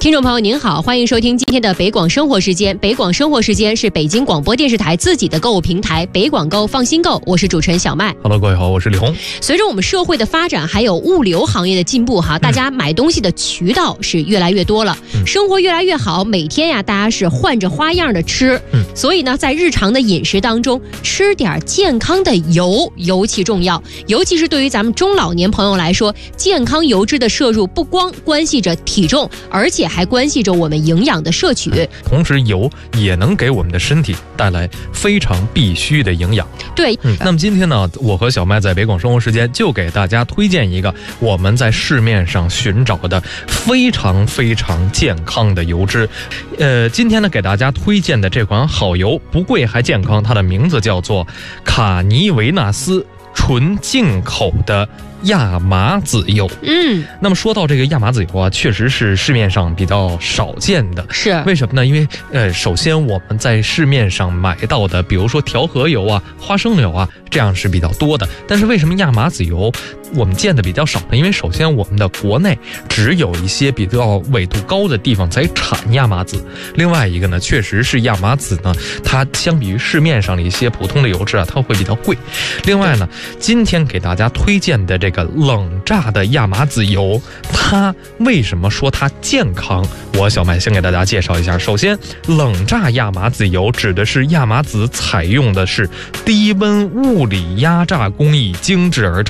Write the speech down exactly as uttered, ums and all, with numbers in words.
听众朋友您好，欢迎收听今天的北广生活时间。北广生活时间是北京广播电视台自己的购物平台北广购放心购，我是主持人小麦。 Hello， 各位好，我是李红。 随着我们社会的发展，还有物流行业的进步哈，大家买东西的渠道是越来越多了，嗯、生活越来越好，每天呀大家是换着花样的吃，嗯、所以呢，在日常的饮食当中，吃点健康的油尤其重要，尤其是对于咱们中老年朋友来说，健康油脂的摄入不光关系着体重，而且还关系着我们营养的摄取， 同时油也能给我们的身体带来非常必须的营养。 对， 嗯，那么今天呢，我和小麦在北广生活时间就给大家推荐一个我们在市面上寻找的非常非常健康的油脂。呃，今天呢给大家推荐的这款好油不贵还健康，它的名字叫做卡尼维纳斯纯进口的亚麻籽油。 嗯， 那么说到这个亚麻籽油啊，确实是市面上比较少见的。 是为什么呢？因为呃，首先我们在市面上买到的，比如说调和油啊、花生油啊，这样是比较多的。但是为什么亚麻籽油我们见的比较少呢？因为首先我们的国内只有一些比较纬度高的地方才产亚麻籽。另外一个呢，确实是亚麻籽呢，它相比于市面上的一些普通的油脂啊，它会比较贵。另外呢，今天给大家推荐的这个冷榨的亚麻籽油，它为什么说它健康？我小麦先给大家介绍一下。首先，冷榨亚麻籽油指的是亚麻籽采用的是低温物理压榨工艺精制而成。